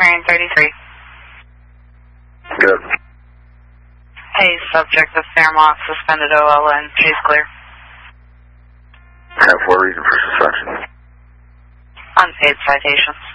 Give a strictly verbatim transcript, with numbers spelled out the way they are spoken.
Crane thirty-three. Good. Hey, subject of Fairmont, suspended O L N, case clear. Have what reason for suspension? Unpaid citations.